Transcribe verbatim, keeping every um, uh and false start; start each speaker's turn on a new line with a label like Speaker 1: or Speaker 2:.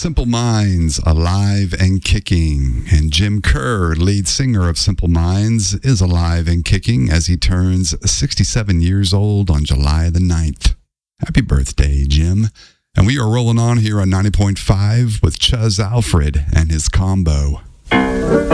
Speaker 1: Simple Minds, alive and kicking. And Jim Kerr, lead singer of Simple Minds, is alive and kicking as he turns sixty-seven years old on July the ninth. Happy birthday, Jim. And we are rolling on here on ninety point five with Chuz Alfred and his combo.